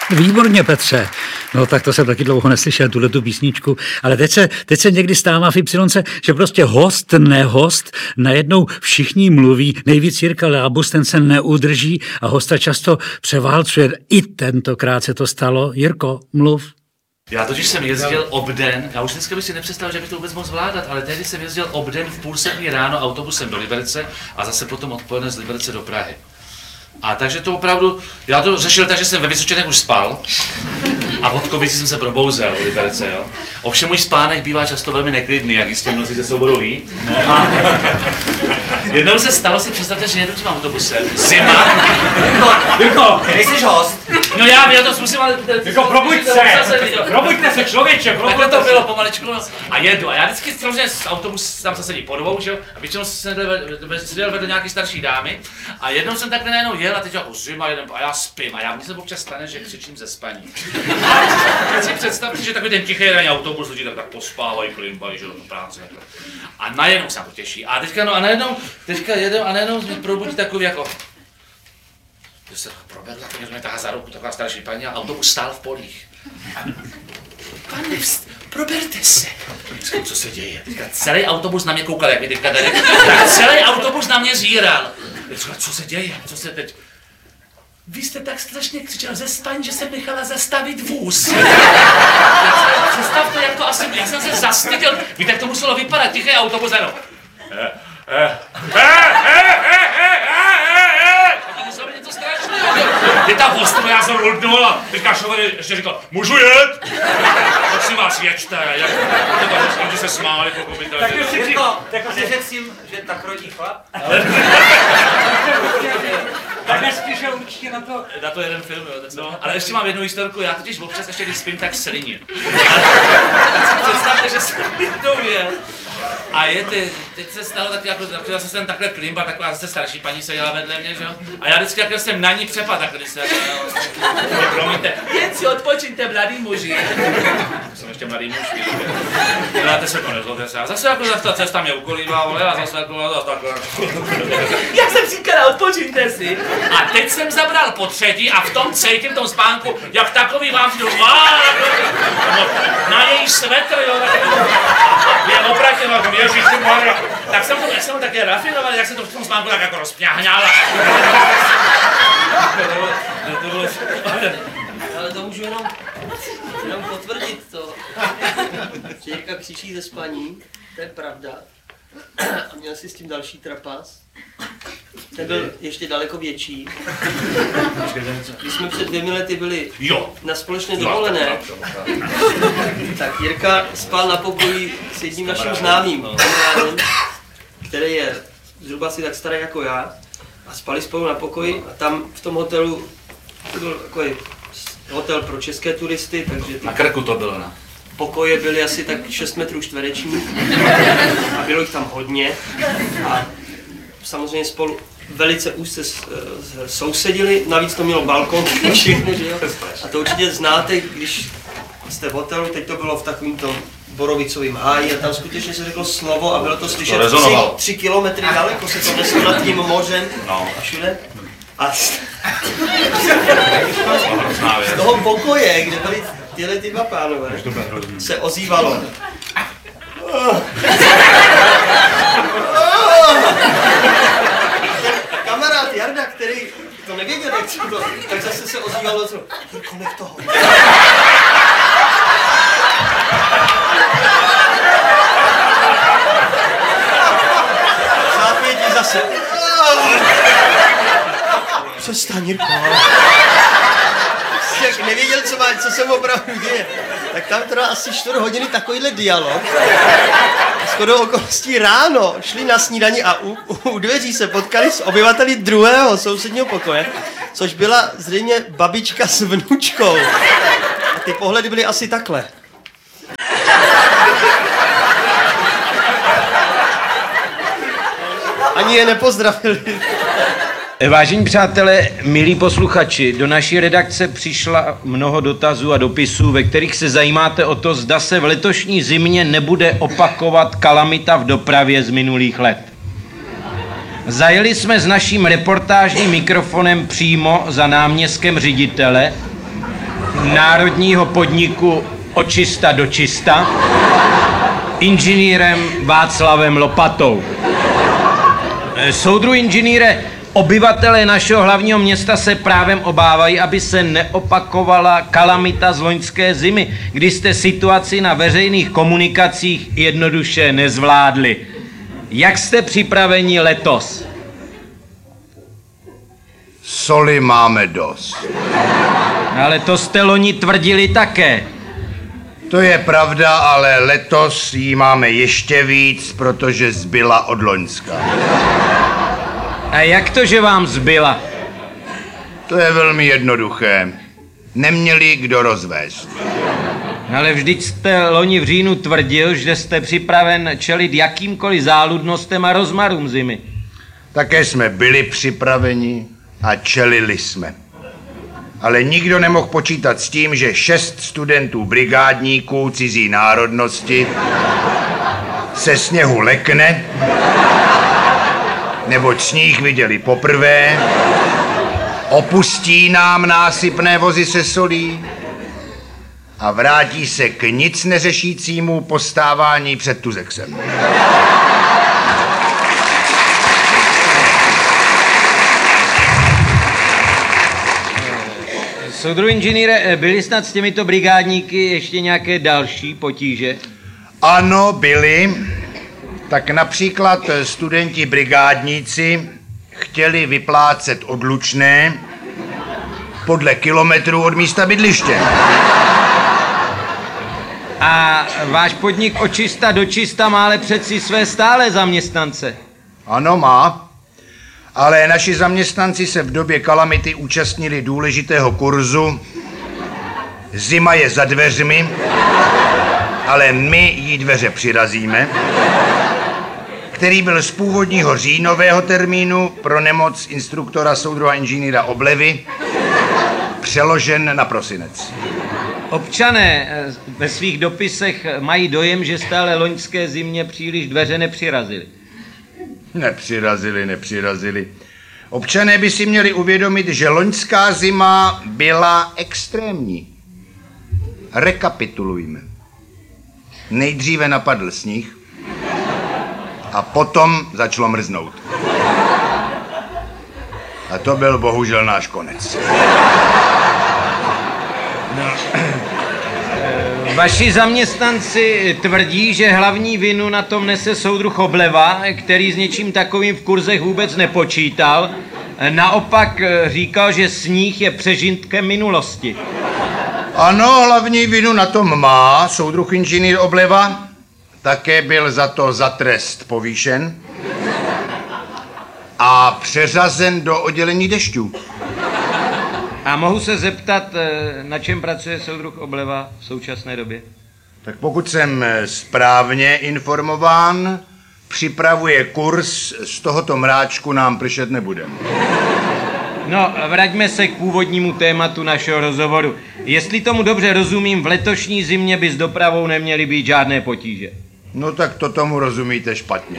Výborně, Petře. No tak to jsem taky dlouho neslyšel, tuhletu písničku. Ale teď se někdy stává v Ypsilonce, že prostě host, nehost, najednou všichni mluví, nejvíc Jirka Lábus, ten se neudrží a hosta často převálcuje. I tentokrát se to stalo. Jirko, mluv. Já totiž jsem jezdil obden, já už dneska bych si nepředstavil, že bych to vůbec mohl zvládat, ale tehdy jsem jezdil obden v 6:30 ráno autobusem do Liberce a zase potom odpoledne z Liberce do Prahy. A takže to opravdu, já to řešil tak, že jsem ve Vysočanech už spal a od Kovici jsem se probouzel v Liberce, jo. Ovšem můj spánek bývá často velmi neklidný, jak jistě mnozí ze souboru ví. A jednou se stalo, si představte, že jedu tím autobusem, zima. Jirko, nejsiš host? No já to zkusím, ale... Jirko, probuďte se, člověče, Takhle to bylo pomaličku, no. A jedu. A já vždycky samozřejmě z autobus tam se sedí po dvou, že jo? A většinou jsem seděl vedle nějaký starší dámy. A jednou jsem takhle najednou jel a teď jako zima jedem a já spím. A mně se občas stane, že křičím ze spaní. A si představte, že takový ten tichý ranní autobus, lidi tak pospávají, klimbají, že jo, do práce. A najednou se na to těší. A teďka, no a najednou, jedem a najednou mě probudí takový jako... To se provedla, protože mě tahá za ruku taková starší paní a autobus stál v polích. Pane, proberte se. Co se děje? Teďka celý autobus na mě koukal, jak mi teďka tady. Tak celý autobus na mě zíral. Co se děje? Co se teď... Vy jste tak strašně křičel ze spaní, že jsem nechala zastavit vůz. Představte, jak to asi... Já jsem se zastyděl. Víte, jak to muselo vypadat? Tichý autobus, ano. Muselo být něco strašného. Je tam ostro, já jsem rudnul a teďka šofer ještě říkal, můžu jet? Prosím vás, jeďte. Že se smáli, pochopitelně. Tak už si říkal, neřekl si jim, že tak rodí chlap? Tak nespíš určitě na to. Na to jeden film, jo. No. Ale ještě mám jednu historku, já totiž občas ještě když spím, tak sliním. Představte, že jsem jednou jel. A teď se stalo taky jako, zase jsem takhle klimba, taková zase starší paní seděla vedle mě, že jo? A já vždycky jako jsem na ní přepad, tak když se promiňte, jen si odpočiňte, mladý muži. Jsem ještě mladý muž, děláte se to, nezlobte se. A zase jako ta cesta mě ukolívala, a zase takhle. Jak jsem říkala, odpočiňte si. A teď jsem zabral po třetí a v tom cítím, v tom spánku, jak takový vám jdu, na její svetr, jo, je opratě, ježišmarja. Tak jsem to také rafinoval, jak se to v tom spánku tak jako rozpňahňala. Ale to můžu jenom potvrdit to. Že Jirka křičí ze spaní, to je pravda. A měl si s tím další trapas. Ten byl ještě daleko větší. Když jsme před 2 lety byli na společné dovolené, tak Jirka spal na pokoji s jedním naším známým, který je zhruba asi tak starý jako já. A spali spolu na pokoji a tam v tom hotelu, to byl takový hotel pro české turisty, takže... Na Krku to bylo, ne? Pokoje byly asi tak 6 metrů čtverečních a bylo jich tam hodně a samozřejmě spolu velice úzce sousedili, navíc to mělo balkon, všechno, že jo? A to určitě znáte, když jste v hotelu, teď to bylo v takovým tom borovicovým háji a tam skutečně se řeklo slovo a bylo to slyšet 3 kilometry daleko, se to neslo nad tím mořem a všude. A z toho pokoje, kde byli tyhle ty dva pánové, se ozývalo. Kamarád Jarda, který to nevěděl, jak se to, tak zase se ozývalo, co? Konec toho. Zápětí zase. Přestaň, Jirko. Jak nevěděl, co se opravdu děje. Tak tam trvá asi 4 hodiny takovýhle dialog. Shodou okolností ráno šli na snídani a u dveří se potkali s obyvateli druhého sousedního pokoje, což byla zřejmě babička s vnučkou. A ty pohledy byly asi takhle. Ani je nepozdravili. Vážení přátelé, milí posluchači, do naší redakce přišla mnoho dotazů a dopisů, ve kterých se zajímáte o to, zda se v letošní zimě nebude opakovat kalamita v dopravě z minulých let. Zajeli jsme s naším reportážním mikrofonem přímo za náměstkem ředitele národního podniku Očista do čista, inženýrem Václavem Lopatou. Soudru inženýre, obyvatelé našeho hlavního města se právem obávají, aby se neopakovala kalamita z loňské zimy, kdy jste situaci na veřejných komunikacích jednoduše nezvládli. Jak jste připraveni letos? Soli máme dost. Ale to jste loni tvrdili také. To je pravda, ale letos jí máme ještě víc, protože zbyla od loňska. A jak to, že vám zbyla? To je velmi jednoduché. Neměli kdo rozvést. Ale vždyť jste loni v říjnu tvrdil, že jste připraven čelit jakýmkoliv záludnostem a rozmarům zimy. Také jsme byli připraveni a čelili jsme. Ale nikdo nemohl počítat s tím, že 6 studentů brigádníků cizí národnosti se sněhu lekne, neboť sníh viděli poprvé, opustí nám násypné vozy se solí a vrátí se k nic neřešícímu postávání před Tuzexem. Soudru inženýre, byly snad s těmito brigádníky ještě nějaké další potíže? Ano, byli. Tak například studenti brigádníci chtěli vyplácet odlučné podle kilometrů od místa bydliště. A váš podnik Očista do čista má ale přeci své stálé zaměstnance. Ano, má. Ale naši zaměstnanci se v době kalamity účastnili důležitého kurzu Zima je za dveřmi, ale my jí dveře přirazíme, který byl z původního říjnového termínu pro nemoc instruktora soudruha inženýra Oblevy přeložen na prosinec. Občané ve svých dopisech mají dojem, že stále loňské zimě příliš dveře nepřirazili. Nepřirazili. Občané by si měli uvědomit, že loňská zima byla extrémní. Rekapitulujme. Nejdříve napadl sníh a potom začalo mrznout. A to byl bohužel náš konec. Vaši zaměstnanci tvrdí, že hlavní vinu na tom nese soudruh Obleva, který s něčím takovým v kurzech vůbec nepočítal. Naopak říkal, že sníh je přežitkem minulosti. Ano, hlavní vinu na tom má soudruh inženýr Obleva. Také byl za trest povýšen a přeřazen do oddělení dešťů. A mohu se zeptat, na čem pracuje soudruh Obleva v současné době? Tak pokud jsem správně informován, připravuje kurz, z tohoto mráčku nám pršet nebude. No, vraťme se k původnímu tématu našeho rozhovoru. Jestli tomu dobře rozumím, v letošní zimě by s dopravou neměly být žádné potíže. No tak to tomu rozumíte špatně.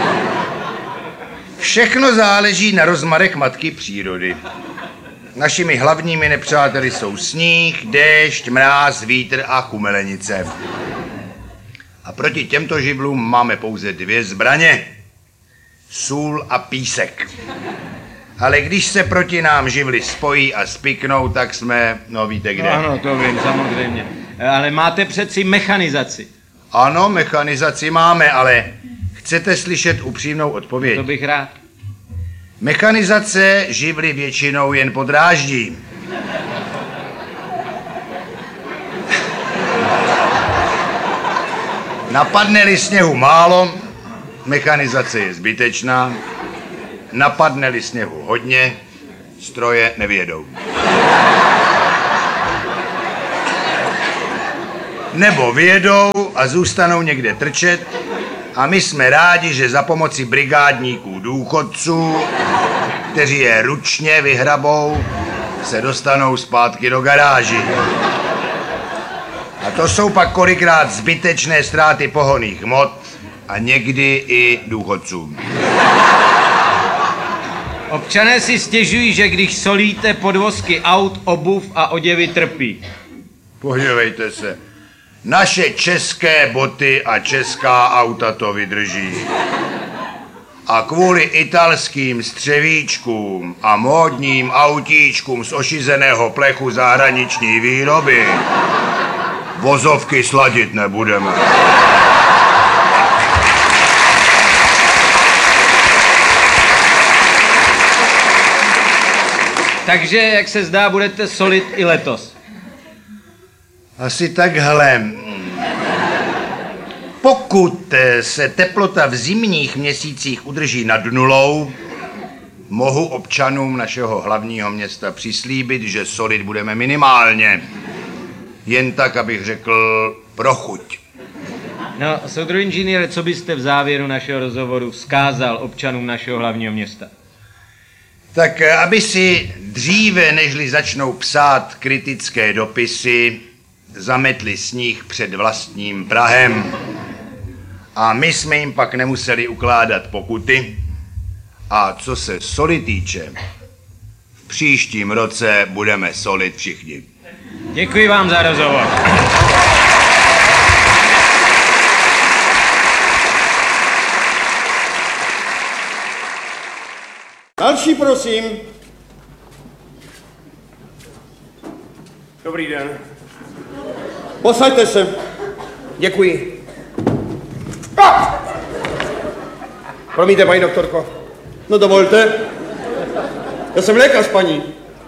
Všechno záleží na rozmarech matky přírody. Našimi hlavními nepřáteli jsou sníh, déšť, mráz, vítr a chumelenice. A proti těmto živlům máme pouze 2 zbraně. Sůl a písek. Ale když se proti nám živly spojí a spiknou, tak jsme, no víte kde. No ano, to vím, samozřejmě. Ale máte přeci mechanizaci. Ano, mechanizaci máme, ale chcete slyšet upřímnou odpověď? To bych rád. Mechanizace živly většinou jen podráždí. Napadne-li sněhu málo, mechanizace je zbytečná. Napadne-li sněhu hodně, stroje nevyjedou. Nebo vyjedou a zůstanou někde trčet a my jsme rádi, že za pomoci brigádníků důchodců, kteří je ručně vyhrabou, se dostanou zpátky do garáží. A to jsou pak kolikrát zbytečné ztráty pohonných hmot a někdy i důchodcům. Občané si stěžují, že když solíte, podvozky aut, obuv a oděvy trpí. Podívejte se. Naše české boty a česká auta to vydrží. A kvůli italským střevíčkům a módním autíčkům z ošizeného plechu zahraniční výroby vozovky sladit nebudeme. Takže, jak se zdá, budete solit i letos. Asi takhle. Pokud se teplota v zimních měsících udrží nad nulou, mohu občanům našeho hlavního města přislíbit, že solit budeme minimálně. Jen tak, abych řekl, pro chuť. No, soudruh inženýre, co byste v závěru našeho rozhovoru vzkázal občanům našeho hlavního města? Tak aby si dříve, nežli začnou psát kritické dopisy, zametli sníh před vlastním prahem. A my jsme jim pak nemuseli ukládat pokuty. A co se soli týče, v příštím roce budeme solit všichni. Děkuji vám za rozhovor. Další, prosím. Dobrý den. Posaďte se. Děkuji. Promiňte, paní doktorko. No dovolte. Já jsem lékař, paní.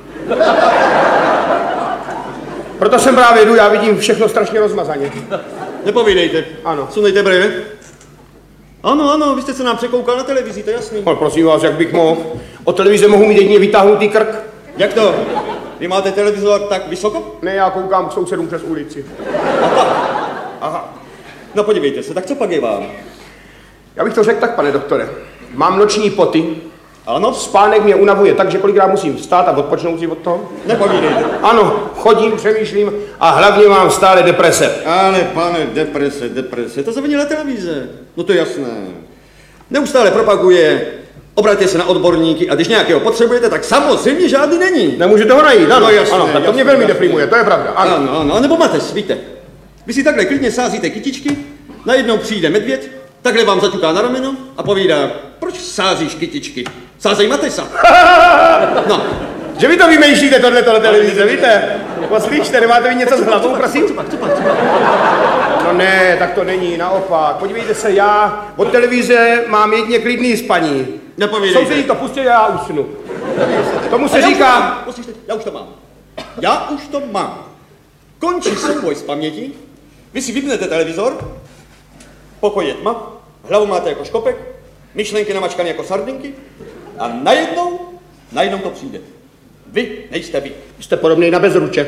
Proto jsem právě jdu, já vidím všechno strašně rozmazaně. Nepovídejte. Ano. Sundejte brýle. Ano, vy jste se nám překoukal na televizi, to je jasný. No, prosím vás, jak bych mohl. Od televize mohu mít jedině vytáhnutý krk. Jak to? Vy máte televizor tak vysoko? Ne, já koukám k sousedům přes ulici. Aha. No podívejte se, tak co pak je vám? Já bych to řekl tak, pane doktore. Mám noční poty. Ano? Spánek mě unavuje tak, že kolikrát musím vstát a odpočnout si od toho. Nepovídejte. Ano, chodím, přemýšlím a hlavně mám stále deprese. Ale pane, deprese, to zavinila televize. No to je jasné. Neustále propaguje, obraťte se na odborníky a když nějakého potřebujete, tak samozřejmě žádný není. Nemůžete ho najít, ano, jasné, ano, tak to mě velmi deprimuje, to je pravda. Ano, nebo máte, víte. Vy si takhle klidně sázíte kytičky, najednou přijde medvěd, takhle vám zaťuká na rameno a povídá, proč sázíš kytičky? Sázej Matejsa. No. Že vy to vymýšlíte tohleto televize, víte? Poslyšte, nemáte vy něco s hlavou, prosím? Co pak? No ne, tak to není, naopak. Podívejte se, já od televize mám jedně klidný spaní. Nepovídejte. Sousedí to pustí, já usnu. Tomu se říká... Poslyšte, já už to mám. Končí souboj s pamětí, vy si vypnete televizor, pokoj je tma, hlavu máte jako škopek, myšlenky namačkané jako sardinky a najednou to přijde. Vy nejste vy. Jste podobný na Bezruče.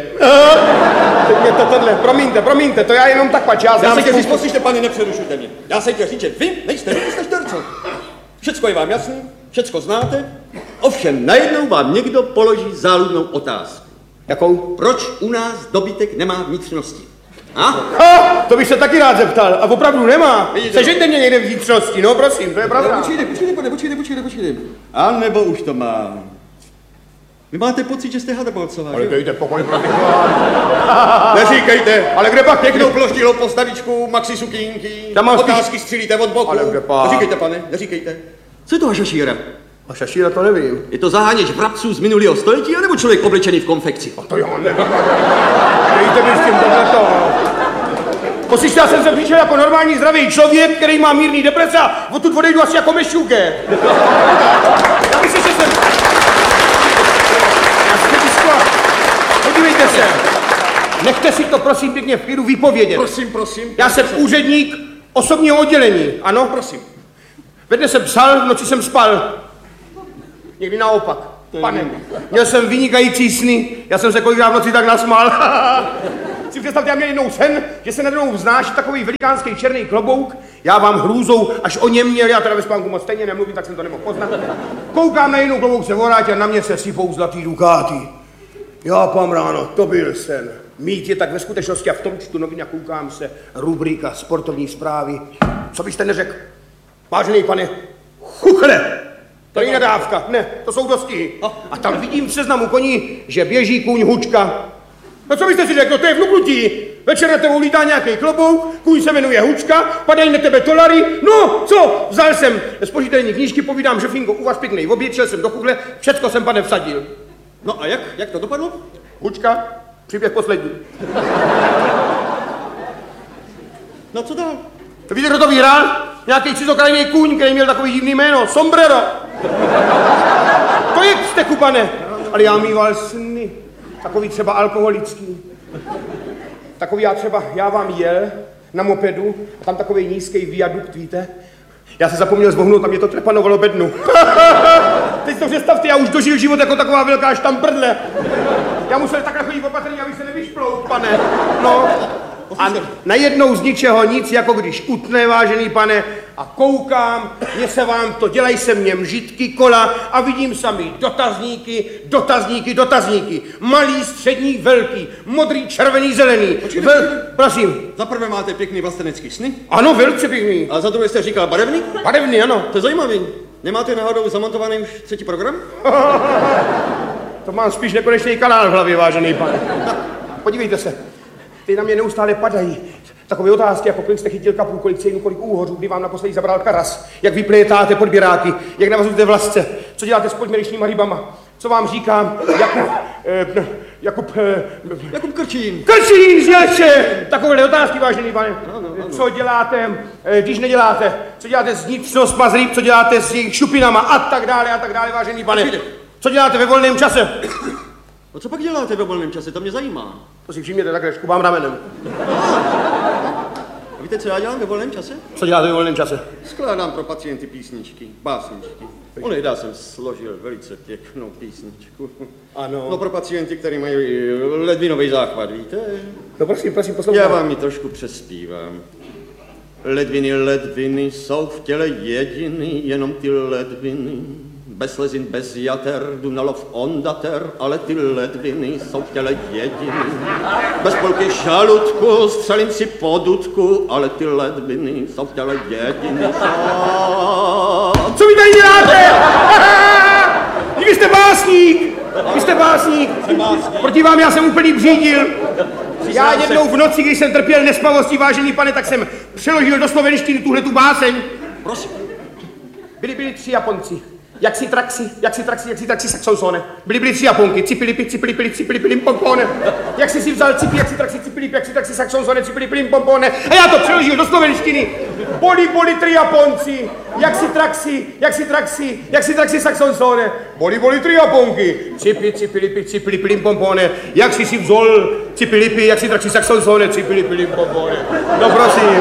Promiňte, to já jenom tak pač, já se chtěl říct, poslyšte, pane, nepřerušujte mě. Já se chtěl říct, že vy nejste vy, jste Šterco. Všecko je vám jasný, všecko znáte, ovšem najednou vám někdo položí záludnou otázku. Jakou? Proč u nás dobytek nemá vnitřnosti? To bych se taky rád zeptal. A opravdu nemá. Sežeňte mě někde vnitřnosti, no prosím, to je pravda. Počkejte. A nebo už to má. Vy máte pocit, že jste Hadrbolcová, ale dejte pokoj, prosím. Neříkejte. Ale kde pak? Pěknou ploštilou postavičku, maxi sukínky, otázky střílíte od boku. Ale kde pak? Neříkejte, pane, neříkejte. Co je to vaša šíra? Vaša šíra to nevím. Je to zaháněč vrabců z minulého století, anebo člověk oblečený v konfekci? A to já nevím. Dejte mi s tím tohleto. Poslyšte, já jsem se přišel jako normální zdravý člověk, který má mírný deprese a odtud odejdu asi jako mešťůke. Já myslím, že jsem... Podívejte se. Nechte si to prosím pěkně v klidu vypovědět. Prosím. Já jsem úředník osobního oddělení. Ano, prosím. Ve dne jsem psal, v noci jsem spal. Někdy naopak. Pane, měl jsem vynikající sny, já jsem se kolikrát v noci tak nasmál. Si představte, já měl jednou sen, že se nade mnou vznáší takový velikánský černý klobouk, já vám hrůzou, až o něm měl, já teda ve spánku moc stejně nemluvím, tak jsem to nemohl poznat. Koukám na jinou klobouk se vrátí a na mě se sypou zlatý dukáty. Já pám ráno, to byl sen. Mít je tak ve skutečnosti a v tom čtu novin a koukám se, rubrika sportovní zprávy. Co byste neřekl? Vážený pane, chuchle! To není nadávka, ne, to jsou dostihy. A tam vidím v seznamu koní, že běží kůň Hučka. No co byste si řekl, no to je vnuknutí. Večer na tebou lítá nějaký klobouk, kůň se jmenuje Hučka, padají na tebe dolary. No, co? Vzal jsem z požitelní knížky, povídám, že Finko, u vás pěkný oběd, šel jsem do kuchle, všecko jsem, pane, vsadil. No a jak to dopadlo? Hučka, příběh poslední. No co dál? Víte, kdo to vyhrál? Nějaký cizokrajný kůň, který měl takový divný jméno, Sombrero. To je steku, pane. Ale já mýval sny, takový třeba alkoholický. Takový já vám jel na mopedu a tam takový nízký viadukt, víte? Já se zapomněl zvohnout a mě to trepanovalo bednu. Teď to představte, já už dožil život jako taková velká štamprdle. Já musel takhle chodit opatrně, aby se nevyšplout, pane. No. A najednou z ničeho nic, jako když utne, vážený pane, a koukám, mě se vám to, dělají se mně mžitky, kola a vidím sami dotazníky. Malý, střední, velký, modrý, červený, zelený. Prosím. Za prvé máte pěkný vlastenecký sny. Ano, velice pěkný. A za druhé jste říkal barevný? Barevný, ano. To je zajímavý. Nemáte náhodou zamontovaný už třetí program? To mám spíš nekonečný kanál v hlavě, vážený pane. Podívejte se. Ty na mě neustále padají takové otázky, jako kolik jste chytil kapů, kolik cejnů, kolik úhořů, kdy vám naposledy zabral karas, jak vyplétáte podběráky, jak navazujete vlasce, co děláte s podměrečnýma rybama, co vám říkám Jakub Krčín. Krčín, zdělče! Takové otázky, vážený pane. Ano. Co děláte, když neděláte? Co děláte s vnitřnostma z ryb, co děláte s jejich šupinama a tak dále, vážený pane. Co děláte ve volném čase? No co pak děláte ve volném čase, to mě zajímá. To si všimněte, takhle škubám ramenem. A víte, co já dělám ve volném čase? Co děláte ve volném čase? Skládám pro pacienty písničky, básničky. Onehdy jsem složil velice pěknou písničku. Ano. No pro pacienty, kteří mají ledvinový záchvat, víte? No prosím, poslouchám. Já vám ji trošku přespívám. Ledviny jsou v těle jediny, jenom ty ledviny. Bez slezin, bez jater, jdu na lov ondater, ale ty ledviny jsou v těle jediny. Bez polky žaludku, střelím si po dudku, ale ty ledviny jsou v těle jediny. Co vy tady děláte? Vy jste básník! Proti vám já jsem úplný břídil. Já jednou v noci, když jsem trpěl nespavostí, vážený pane, tak jsem přeložil do slovenštiny tuhletu báseň. Prosím. Byli 3 Japonci. Jak si traxi saxousone. Byli 3 Japonky. Cipili, pompone. Jak si vzal cipi, jak si traxi saxousone, cipili, pompone. A já to přeložil do slovenštiny. Boli 3 Japonci. Jak si traxi saxousone. Boli 3 Japonky. Cipili, pompone. Jak si vzal cipili, jak si traxi saxousone, cipili, pompone. No prosím.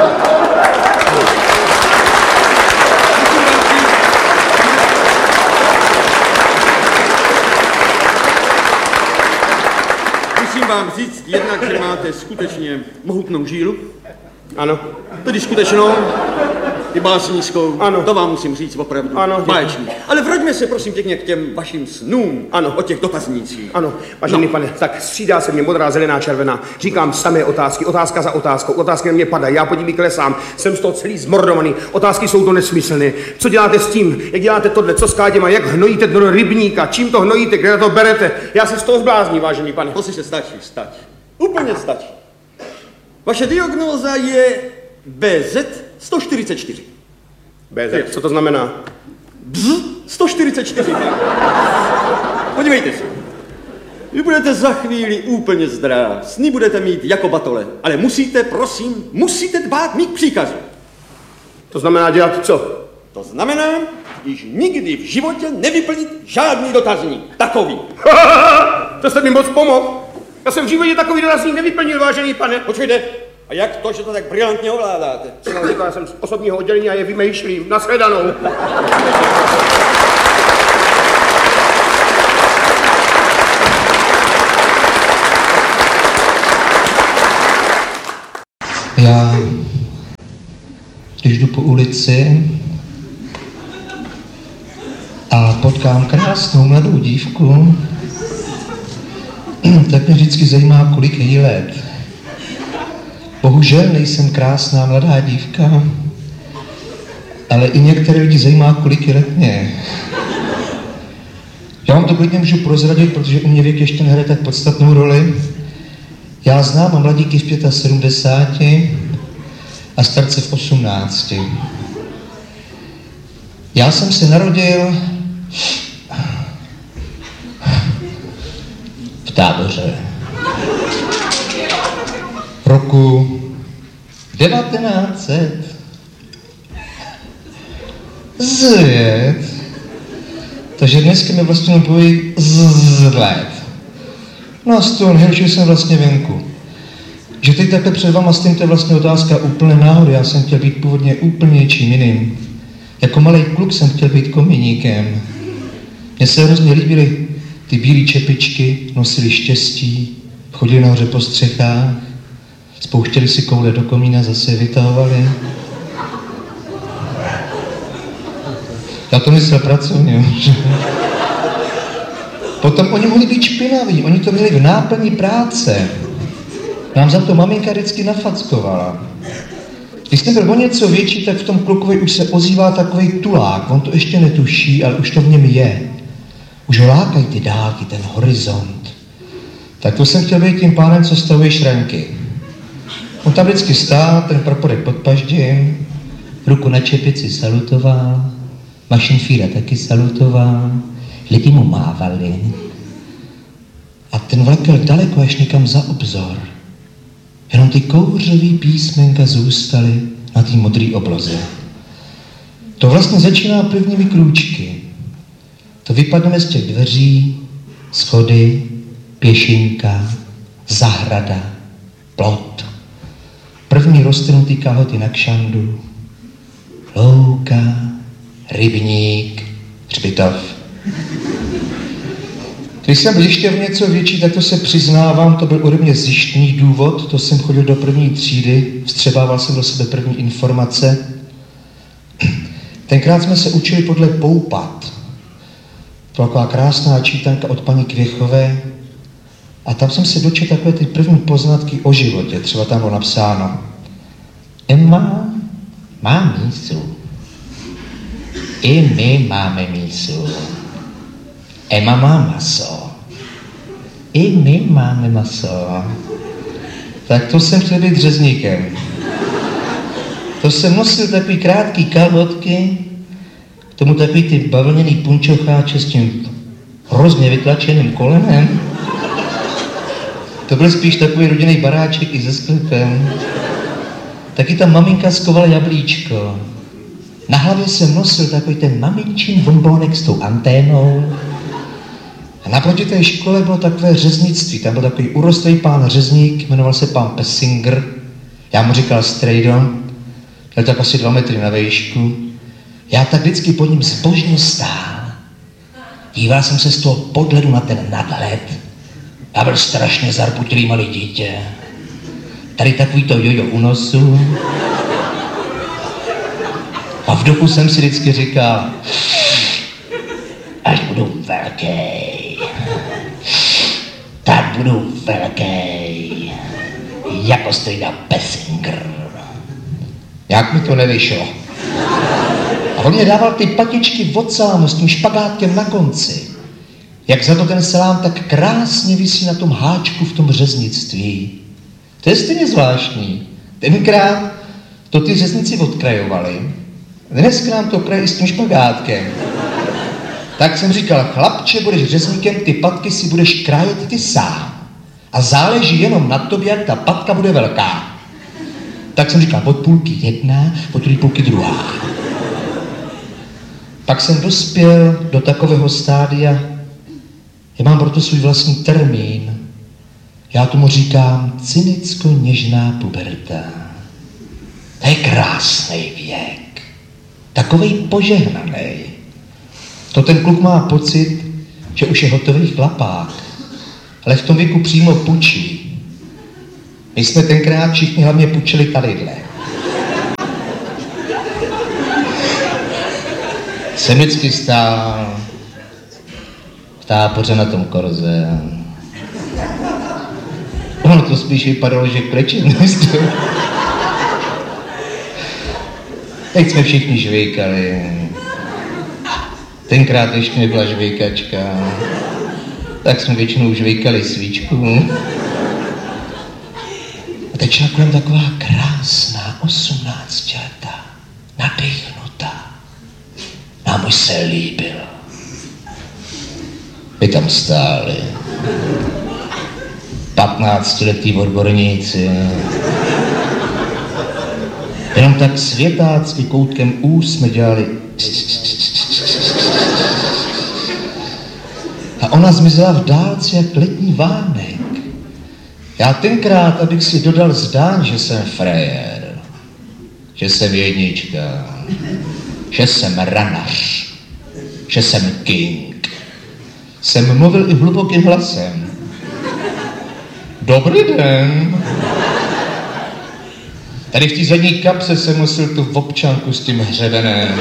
Musím vám říct jednak, že máte skutečně mohutnou žílu. Ano. Tedy skutečnou, i básnickou. Ano. To vám musím říct opravdu. Ano. Báječný. Ale vraťme se prosím pěkně k těm vašim snům. Ano. O těch dotaznících. Ano, vážený pane, tak střídá se mě modrá, zelená, červená. Říkám samé otázky, otázka za otázkou. Otázky na mě padají, já pod nimi klesám. Jsem z toho celý zmordovaný. Otázky jsou to nesmyslné. Co děláte s tím? Jak děláte tohle? Co s káděma? Jak hnojíte do rybníka? Čím to hnojíte? Kde na to berete? Já se z toho zblázním, vážený pane. Poslyšte, stačí. Úplně stačí. Vaše diagnóza je BZ 144. BZ, co to znamená? 144. Podívejte se. Vy budete za chvíli úplně zdrav. Sny budete mít jako batole. Ale musíte dbát mých příkazů. To znamená dělat co? To znamená, již nikdy v životě nevyplnit žádný dotazník. Takový. To jste mi moc pomohl. Já jsem v životě takový dotazník nevyplnil, vážený pane. Počkejte. A jak to, že to tak brilantně ovládáte? Co vám říkal, jsem z osobního oddělení a je vymýšlím. Nashledanou. Já, když jdu po ulici a potkám krásnou mladou dívku, tak mě vždycky zajímá, kolik je jí let. Bohužel nejsem krásná mladá dívka, ale i některé lidi zajímá, kolik je let mě. Já vám to klidně můžu prozradit, protože u mě věk ještě nehraje tak podstatnou roli. Já znám mladíky v 75 a starce v 18. Já jsem se narodil v Táboře. Roku 1900. Takže dneska mi vlastně pojí let. No a z toho nejhorší jsem vlastně venku. Že teď takhle před váma s tím to je vlastně otázka úplně náhody. Já jsem chtěl být původně úplně něčím jiným. Jako malý kluk jsem chtěl být komíníkem. Mně se hrozně líbily ty bílé čepičky, nosili štěstí, chodili nahoře po střechách, spouštěli si koule do komína, zase je vytahovali. Já to myslel pracovně. Potom oni mohli být špinaví, oni to měli v náplni práce. Nám za to maminka vždycky nafackovala. Když jsem byl o něco větší, tak v tom klukovi už se ozývá takovej tulák. On to ještě netuší, ale už to v něm je. Už ho lákají ty dálky, ten horizont. Tak to jsem chtěl být tím pánem, co stavuje šranky. On tam vždycky stál, ten praporek pod paždím, ruku na čepici salutoval, mašinfíra taky salutoval, lidi mu mávali. A ten vlak jel daleko až někam za obzor. Jenom ty kouřový písmenka zůstaly na té modré obloze. To vlastně začíná prvními krůčky. To vypadneme z těch dveří, schody, pěšinka, zahrada, plot. První roztrhnutý kahoty na kšandu, louka, rybník, hřbitov. Když jsem byl ještě v něco větší, tak to se přiznávám, to byl ode mě zjištný důvod, to jsem chodil do první třídy, vstřebával jsem do sebe první informace. Tenkrát jsme se učili podle Poupat. To byla taková krásná čítanka od paní Kvěchové a tam jsem se dočetl takové ty první poznatky o životě. Třeba tam bylo napsáno: Emma má mísu. I my máme mísu. Emma má maso. I my máme maso. Tak to jsem chtěl být řezníkem. To jsem nosil takový krátký kalhotky, k tomu takový ty bavlněný punčocháče s tím hrozně vytlačeným kolenem. To byl spíš takový rodinný baráček i se sklepem. Taky ta maminka skovala jablíčko. Na hlavě jsem nosil takový ten maminčin bonbónek s tou anténou. A naproti té škole bylo takové řeznictví. Tam byl takový urostlý pán řezník, jmenoval se pán Pessinger. Já mu říkal Strejdo. Měl tak asi 2 metry na výšku. Já tak vždycky pod ním zbožně stál. Díval jsem se z toho podhledu na ten nadhled. Já byl strašně zarputilý malý dítě. Tady takový to jojo u nosu. A v duchu jsem si vždycky říkal, až budu velký, tak budu velký, jako Strejda Pessinger. Jak mi to nevyšlo. A on mě dával ty patičky od salámu s tím špagátkem na konci. Jak za to ten salám tak krásně visí na tom háčku v tom řeznictví. To je stejně zvláštní. Tenkrát to ty řezníci odkrajovali. Dneska nám to krají s tím špagátkem. Tak jsem říkal, chlapče, budeš řezníkem, ty patky si budeš krájet ty sám. A záleží jenom na tobě, jak ta patka bude velká. Tak jsem říkal, od půlky jedna, od druhé půlky druhá. Pak jsem dospěl do takového stádia, já mám proto svůj vlastní termín. Já tomu říkám cynicko-něžná puberta. To je krásný věk. Takovej požehnaný. To ten kluk má pocit, že už je hotový chlapák. Ale v tom věku přímo pučí. My jsme tenkrát všichni hlavně pučili talidle. Jsem vždycky stál v Táboře na tom korze. Ono to spíš vypadalo, že klečím. Teď jsme všichni žvejkali. Tenkrát ještě nebyla žvejkačka. Tak jsme většinou žvejkali svíčku. A teď šla kolem taková krásná 18letá, nadechnutá. Nám už se líbil. Vy tam stáli. 15letí odborníci. Jenom tak světácky koutkem úst jsme dělali. A ona zmizela v dálce jak letní vánek. Já tenkrát, abych si dodal zdán, že jsem frajer, že jsem jednička, že jsem ranař, že jsem king, jsem mluvil i hlubokým hlasem. Dobrý den. Tady v té zadní kapse jsem nosil tu občanku s tím hřebenem.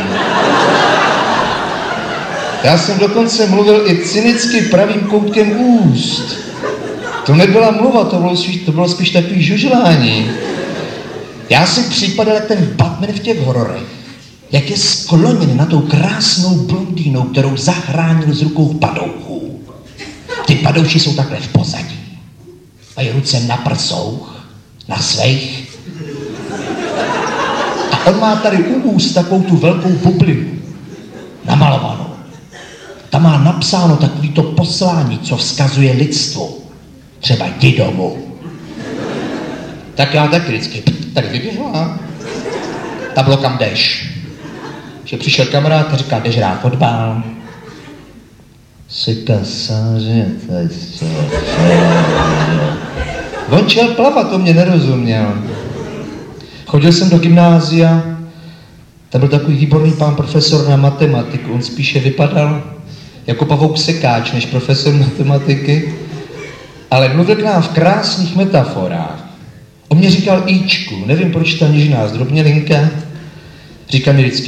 Já jsem dokonce mluvil i cynicky pravým koutkem úst. To nebyla mluva, to bylo spíš takový žužlání. Já si připadal jak ten Batman v těch hororech. Jak je skloněn na tou krásnou blondýnou, kterou zachránil z rukou padouchů. Ty padouši jsou takhle v pozadí. Mají ruce na prsouch, na svých. A on má tady u úst takovou tu velkou bublinu. Namalovanou. Tam má napsáno takový to poslání, co vzkazuje lidstvu. Třeba jdi domů. Tak já taky vždycky tady vyběhla. Tam bylo kam jdeš. Že přišel kamarád a říká, jdeš hrát fotbal. Sika sáže, on šel plavat, to mě nerozuměl. Chodil jsem do gymnázia, tam byl takový výborný pán profesor na matematiku, on spíše vypadal jako pavouk sekáč než profesor matematiky, ale mluvil k nám v krásných metaforách. On mě říkal Ičku, nevím proč ta něžná zdrobnělinka, říkal mi vždycky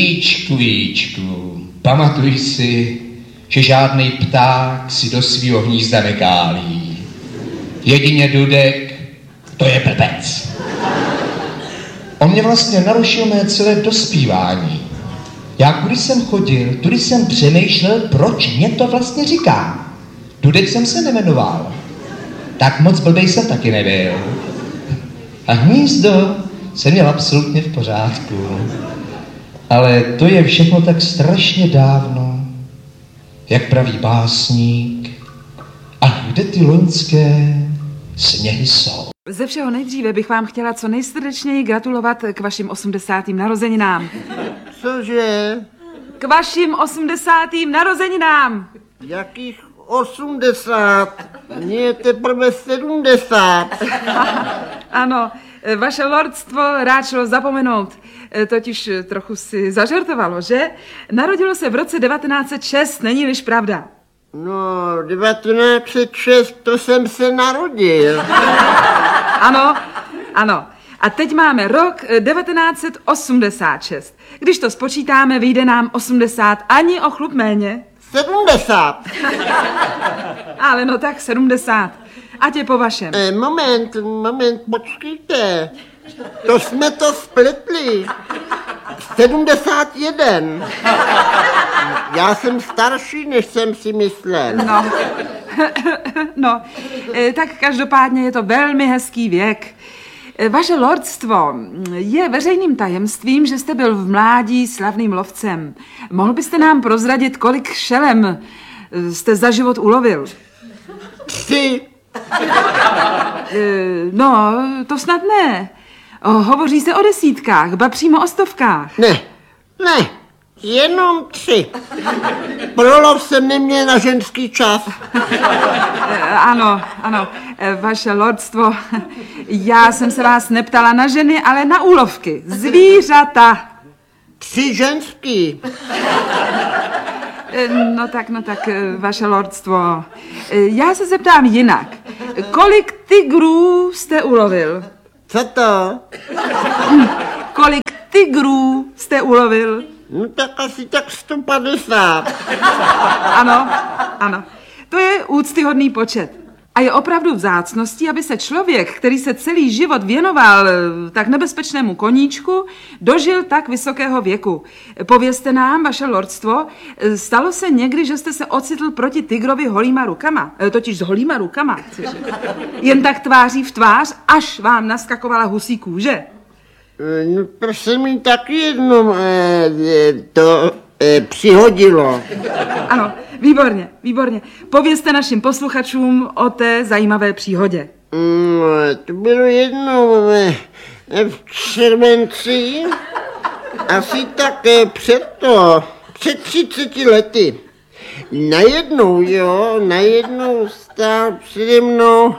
Ičku, pamatuj si, že žádný pták si do svýho hnízda nekálí. Jedině dudek, to je blbec. On mě vlastně narušil mé celé dospívání. Já kudy jsem chodil, tudy jsem přemýšlel, proč mě to vlastně říká. Dudek jsem se nejmenoval. Tak moc blbej jsem taky nebyl. A hnízdo jsem měl absolutně v pořádku. Ale to je všechno tak strašně dávno, jak praví básník. A kde ty loňské sněhy jsou? Ze všeho nejdříve bych vám chtěla co nejsrdečněji gratulovat k vašim 80. narozeninám. Cože? K vašim 80. narozeninám! Jakých 80? Mně je teprve 70. Ano, vaše lordstvo rád šlo zapomenout. Totiž trochu si zažartovalo, že? Narodilo se v roce 1906, není-liž pravda? No, 1906, to jsem se narodil. Ano. A teď máme rok 1986. Když to spočítáme, vyjde nám 80, ani o chlup méně. 70. Ale no tak 70. Ať je po vašem. Moment, počkejte. To jsme to spletli. 71. Já jsem starší, než jsem si myslel. No, tak každopádně je to velmi hezký věk. Vaše lordstvo, je veřejným tajemstvím, že jste byl v mládí slavným lovcem. Mohl byste nám prozradit, kolik šelem jste za život ulovil? 3. No, to snad ne. Hovoří se o desítkách, ba přímo o stovkách. Ne, jenom 3. Pro lov jsem neměl na ženský čas. Ano, vaše lordstvo, já jsem se vás neptala na ženy, ale na úlovky, zvířata. 3 ženský. No tak, vaše lordstvo, já se zeptám jinak. Kolik tigrů jste ulovil? Co to? Kolik tigrů jste ulovil? No tak asi tak 150. Ano. To je úctyhodný počet. A je opravdu vzácností, aby se člověk, který se celý život věnoval tak nebezpečnému koníčku, dožil tak vysokého věku. Povězte nám, vaše lordstvo, stalo se někdy, že jste se ocitl proti tygrovi holýma rukama, totiž s holýma rukama, jen tak tváří v tvář, až vám naskakovala husí kůže? No to se mi taky jednou přihodilo. Ano, výborně, výborně. Povězte našim posluchačům o té zajímavé příhodě. To bylo jednou v červenci, asi tak před 30 lety. Najednou stál přede mnou,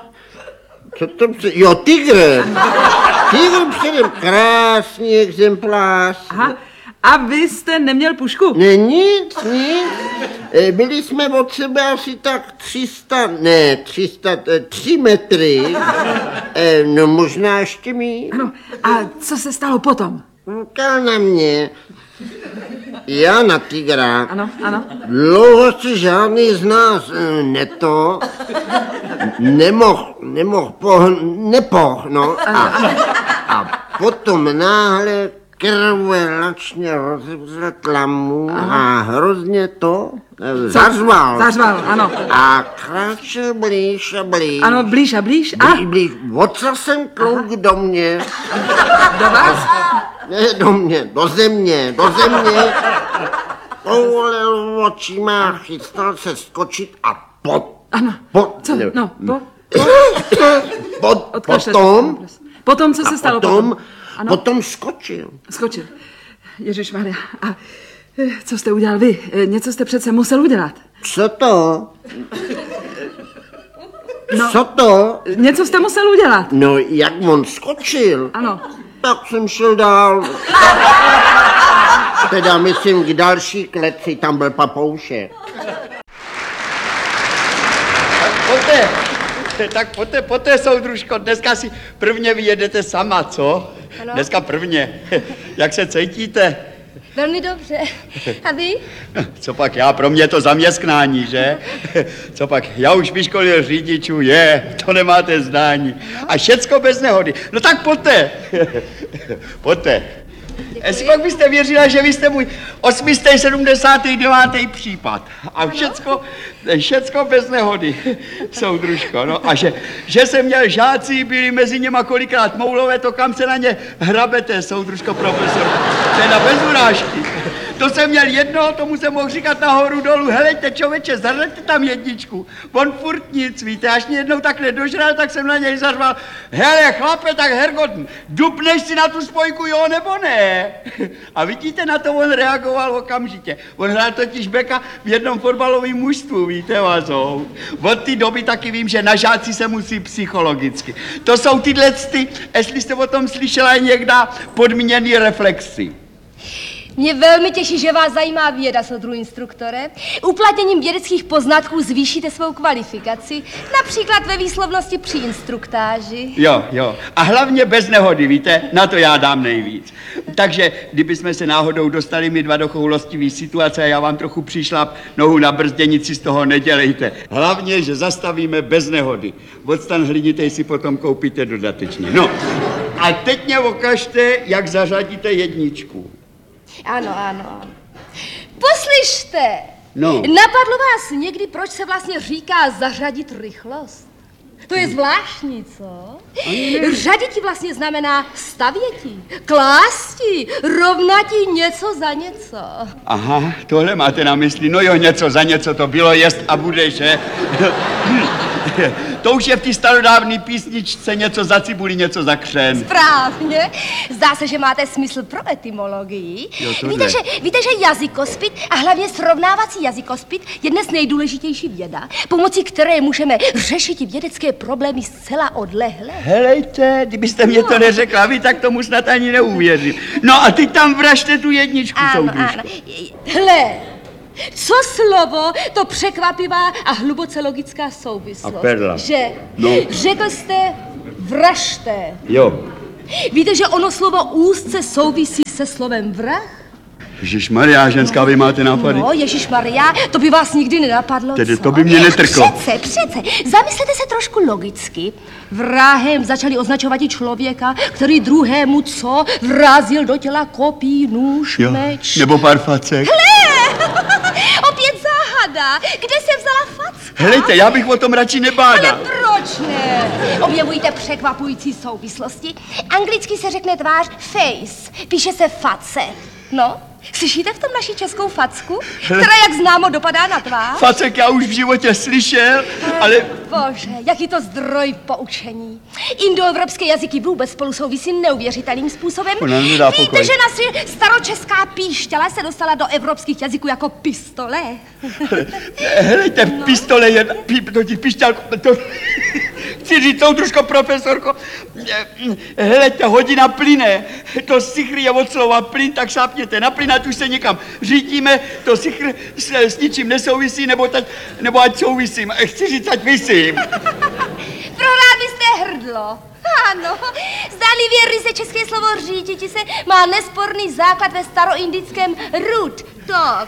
tygr. Tygr přede mnou, krásný exemplář. Aha. A vy jste neměl pušku? Ne, nic. Byli jsme od sebe asi tak 3 metry. No možná ještě mi. Ano, a co se stalo potom? Koukal na mě. Já na tygra. Ano. Dlouho se žádný z nás nepohl. A potom náhle krvelačně rozevřel tlamu a hrozně to zařval. Zařval, ano. A kráčel blíž a blíž. Ano, blíž a blíž. Blíž. Otřel jsem klouk do mě. Do vás? Ne do mě, do země. Povolil očima, chystal se skočit a Ano. Co? No, Potom, co se stalo potom? Potom skočil. Ježišmarja. A co jste udělal vy? Něco jste přece musel udělat. Co to? Co to? Něco jste musel udělat. No, jak on skočil. Ano. Tak jsem šel dál. Teda myslím k další kleci, tam byl papoušek. Tak poté, soudružko, dneska si prvně vyjedete sama, co? Ano. Dneska prvně. Jak se cítíte? Velmi dobře. A vy? Co pak já, pro mě to zaměstnání, že? Co pak, já už vyškolil řidičů, to nemáte zdání. A všecko bez nehody. No tak poté. Jestli pak byste věřila, že vy jste můj 879. případ. A všecko bez nehody, soudružko. No a že jsem měl žáci, byli mezi něma kolikrát moulové, to kam se na ně hrabete, soudružko profesor. Teda bez urážky. To jsem měl jednoho, tomu jsem mohl říkat nahoru dolů, helejte člověče, zařaďte tam jedničku. On furt nic, víte, až mě jednou takhle dožral, tak jsem na něj zařval, hele chlape, tak hergot, dupneš si na tu spojku, jo nebo ne? A vidíte, na to on reagoval okamžitě. On hrál totiž beka v jednom fotbalovém mužstvu, víte, vazou. Od té doby taky vím, že na žáci se musí psychologicky. To jsou tyhle, jestli jste o tom slyšela někdy, podmíněný reflexy. Mě velmi těší, že vás zajímá věda, soudru instruktore. Uplatněním vědeckých poznatků zvýšíte svou kvalifikaci, například ve výslovnosti při instruktáži. Jo. A hlavně bez nehody, víte, na to já dám nejvíc. Takže, kdybychom se náhodou dostali my dva do choulostivý situace a já vám trochu přišlap nohu na brzděnici, z toho nedělejte. Hlavně, že zastavíme bez nehody. Odstan hlinitej si potom koupíte dodatečně. No, a teď mě ukažte, jak zařadíte jedničku. Ano. Poslyšte, Napadlo vás někdy, proč se vlastně říká zařadit rychlost? To je zvláštní, co? Řaditi vlastně znamená stavěti, klásti, rovnati něco za něco. Aha, tohle máte na mysli, no jo, něco za něco to bylo, jest a bude, že? To už je v té starodávné písničce něco za cibuli, něco za křen. Správně. Zdá se, že máte smysl pro etymologii. Víte, že jazykospit a hlavně srovnávací jazykospit je dnes nejdůležitější věda, pomocí které můžeme řešit vědecké problémy zcela odlehle. Helejte, kdybyste mě to neřekla vy, tak tomu snad ani neuvěřím. No a ty tam vražte tu jedničku, soudružko. Ano. Hle, co slovo, to překvapivá a hluboce logická souvislost. A perla. Že? No. Řekl jste vražte. Jo. Víte, že ono slovo úzce souvisí se slovem vrah? Ježišmarja, ženská, vy máte nápady? No, Ježišmarja, to by vás nikdy nenapadlo, Tedy co? to by mě netrklo. Přece. Zamyslete se trošku logicky. Vrahem začali označovat i člověka, který druhému co? Vrazil do těla kopí, nůž, meč. Nebo pár facek. Hle! Opět záhada. Kde se vzala facka? Helejte, já bych o tom radši nebádal. Ale proč ne? Objevujíte překvapující souvislosti. Anglicky se řekne tvář face, píše se face. No, slyšíte v tom naši českou facku, která, jak známo, dopadá na tvář? Facek já už v životě slyšel, ale... Bože, jaký to zdroj poučení. Indoevropské jazyky vůbec spolu souvisí neuvěřitelným způsobem. Víte, že naše staročeská píšťala se dostala do evropských jazyků jako pistole? Helejte, pistole je... Píšťalko... Chci říct, soudružko, profesorko, helejte, hodina plyne, to sichr je od slova plyn, tak šápněte na plyn, ať už se někam řítíme, to sichr s ničím nesouvisí, nebo ať souvisím, chci říct, ať visím. Prohrál byste hrdlo. Ano, zdánlivě ryze české slovo říditi se má nesporný základ ve staroindickém root, tok.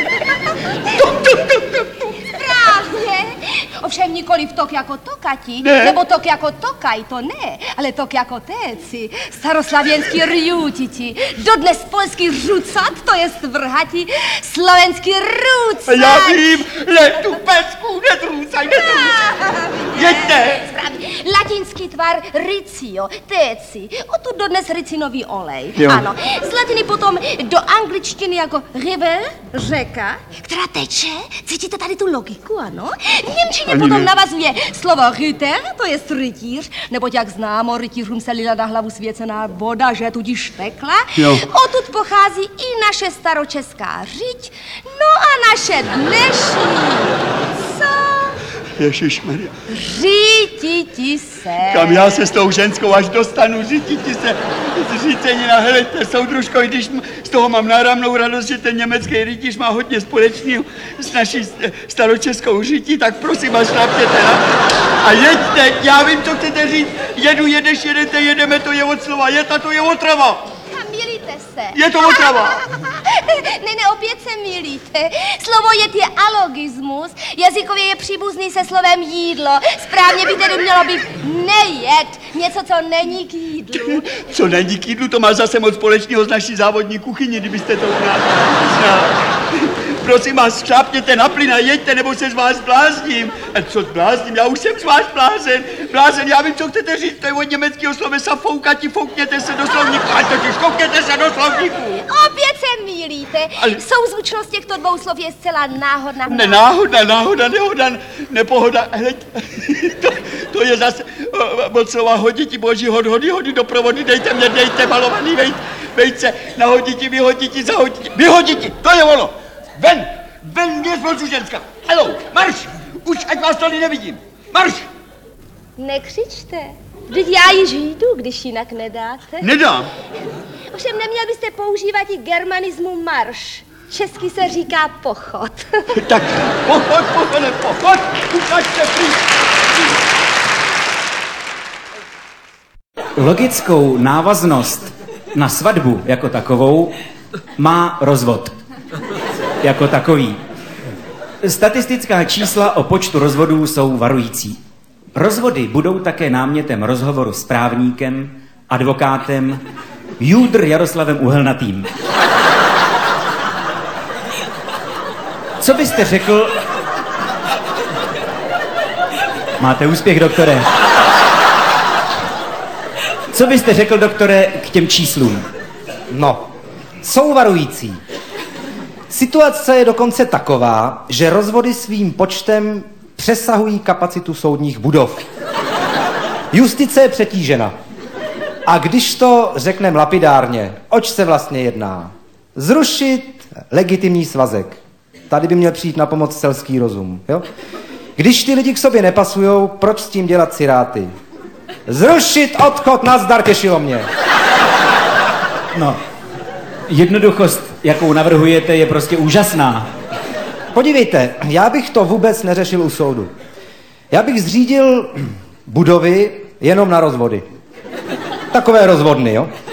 Správně. Ovšem nikoliv tok jako tokati, nebo tok jako tokaj, to ne, ale tok jako téci, staroslavěnský rjutiti, dodnes polský rucat, to je vrhati, slovenský rucat. Já vím, tu pecku, netrucaj. Jeďte. Správně. Latinský tvar ricio, téci, odtud dodnes ricinový olej. Jo. Ano, z latiny potom do angličtiny jako river, řeka, která teče, cítíte tady tu logiku, ano? V němčině potom navazuje slovo ryter, to je rytíř, neboť jak známo, rytířům se lila na hlavu svěcená voda, že tudíž tekla. Jo. Odtud pochází i naše staročeská řiď, no a naše dnešní, co? Ježišmarja. Řítiti se. Kam já se s tou ženskou až dostanu, řítiti se. Zřícenina, helejte, soudružko, i když z toho mám náramnou radost, že ten německý rytíř má hodně společného s naší staročeskou řítí, tak prosím vás, šlápněte na. A jeďte, já vím, co chcete říct. Jedeš, jedete, jedeme, to je od slova jet a to je otrava. Milíte se. Je to otrava. Ne, opět se milíte. Slovo jet je alogismus. Jazykově je příbuzný se slovem jídlo. Správně by tedy mělo být nejet. Něco, co není k jídlu. Co není k jídlu, to má zase moc společného s naší závodní kuchyni, kdybyste to znal. Prosím vás, šlápněte na plyn a jeďte, nebo se z vás blázním. A co zblázním? Já už jsem z vás blázen. Blázen, já vím, co chcete říct, to je od německého slovesa foukati, foukněte se do slovníku. A totiž koukněte se do slovníku. Opět se mýlíte. Ale... Souzvučnost těchto dvou slov je zcela náhodná. Náhoda, nepohoda. Hleď, to je zase od slova hoditi, boží hody do provody, dejte malovaný vejce, nahoditi, vyhoditi, zahoditi, vyhoditi, to je ono. Ven mě zvolču ženská. Halou, marš, už ať vás tady nevidím. Marš. Nekřičte. Vždyť já již jdu, když jinak nedáte. Nedám. Ovšem neměl byste používat i germanismu marš. Česky se říká pochod. Tak pochod, ukažte pryč. Logickou návaznost na svatbu jako takovou má rozvod. Jako takový. Statistická čísla o počtu rozvodů jsou varující. Rozvody budou také námětem rozhovoru s právníkem, advokátem, Júdr Jaroslavem Uhelnatým. Co byste řekl... Máte úspěch, doktore. Co byste řekl, doktore, k těm číslům? No, jsou varující. Situace je dokonce taková, že rozvody svým počtem přesahují kapacitu soudních budov. Justice je přetížena. A když to řekneme lapidárně, oč se vlastně jedná? Zrušit legitimní svazek. Tady by měl přijít na pomoc selský rozum. Jo? Když ty lidi k sobě nepasujou, proč s tím dělat siráty? Zrušit odchod, nazdar, těšilo mě. No, jednoduchost, jakou navrhujete, je prostě úžasná. Podívejte, já bych to vůbec neřešil u soudu. Já bych zřídil budovy jenom na rozvody. Takové rozvodny, jo?